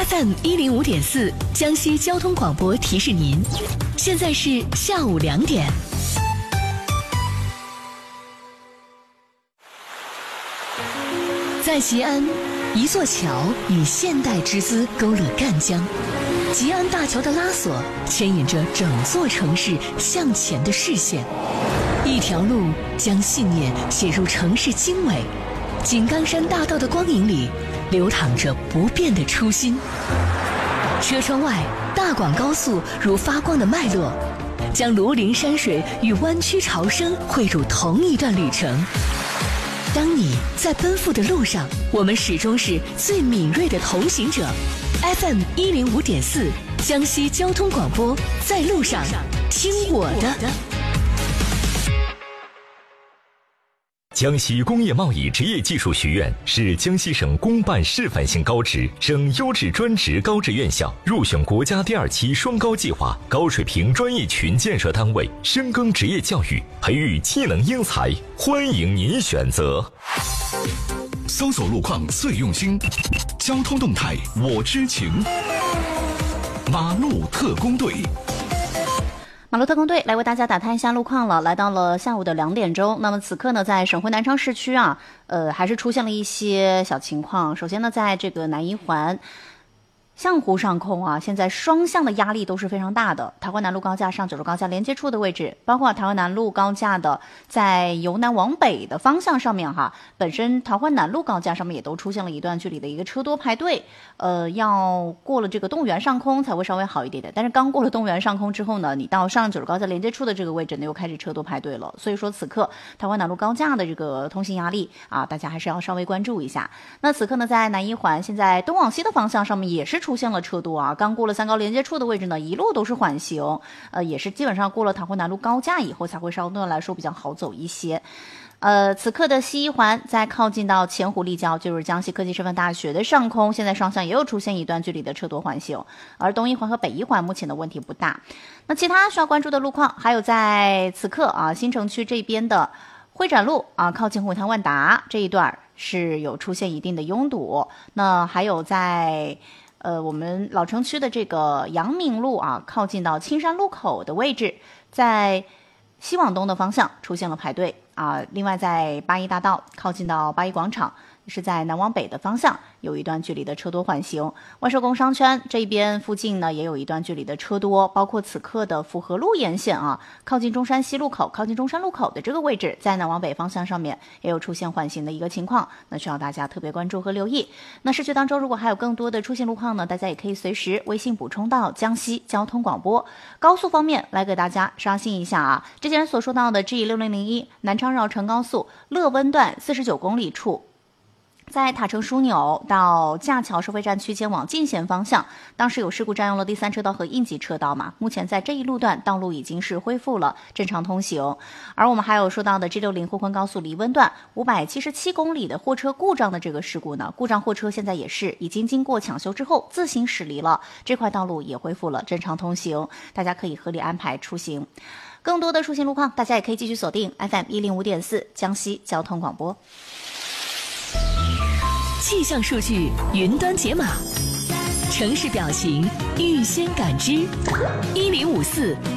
FM105.4江西交通广播提示您，现在是下午2点。在吉安，一座桥以现代之姿勾勒赣江，吉安大桥的拉索牵引着整座城市向前的视线，一条路将信念写入城市经纬。井冈山大道的光影里流淌着不变的初心。车窗外，大广高速如发光的脉络，将庐陵山水与湾区潮生汇入同一段旅程。当你在奔赴的路上，我们始终是最敏锐的同行者。FM105.4江西交通广播，在路上听我的。 江西工业贸易职业技术学院是江西省公办示范性高职、省优质专职高职院校，入选国家第2期双高计划高水平专业群建设单位，深耕职业教育，培育技能英才，欢迎您选择。 搜索路况最用心，交通动态我知情。马路特工队。 马路特工队来为大家打探一下路况了，来到了下午的2点钟。那么此刻呢，在省会南昌市区还是出现了一些小情况。首先呢，在这个南一环象湖上空现在双向的压力都是非常大的。台湾南路高架上九州高架连接处的位置，包括台湾南路高架的在由南往北的方向上面本身台湾南路高架上面也都出现了一段距离的一个车多排队。要过了这个动物园上空才会稍微好一点点，但是刚过了动物园上空之后呢，你到上九州高架连接处的这个位置呢，又开始车多排队了。所以说此刻台湾南路高架的这个通行压力大家还是要稍微关注一下。那此刻呢，在南一环现在东往西的方向上面也是出现了车多刚过了三高连接处的位置呢，一路都是缓行，也是基本上过了台湾南路高架以后才会相对来说比较好走一些。此刻的西一环在靠近到前湖立交，就是江西科技师范大学的上空，现在双向也有出现一段距离的车多缓行，而东一环和北一环目前的问题不大。那其他需要关注的路况，还有在此刻新城区这边的会展路靠近虎潭万达这一段是有出现一定的拥堵。那还有在我们老城区的这个阳明路靠近到青山路口的位置，在西往东的方向出现了排队另外在八一大道靠近到八一广场，是在南往北的方向有一段距离的车多缓行。万寿宫商圈这边附近呢也有一段距离的车多，包括此刻的府河路沿线靠近中山西路口、靠近中山路口的这个位置，在南往北方向上面也有出现缓行的一个情况，那需要大家特别关注和留意。那市区当中如果还有更多的出行路况呢，大家也可以随时微信补充到江西交通广播。高速方面来给大家刷新一下之前所说到的 G6001 南昌绕城高速乐温段49公里处，在塔城枢纽到架桥收费站区间往进贤方向，当时有事故占用了第3车道和应急车道目前在这一路段道路已经是恢复了正常通行。而我们还有说到的 G60 沪昆高速黎温段577公里的货车故障的这个事故呢，故障货车现在也是已经经过抢修之后自行驶离了，这块道路也恢复了正常通行，大家可以合理安排出行。更多的出行路况大家也可以继续锁定 FM105.4 江西交通广播。 气象数据云端解码，城市表情预先感知，1054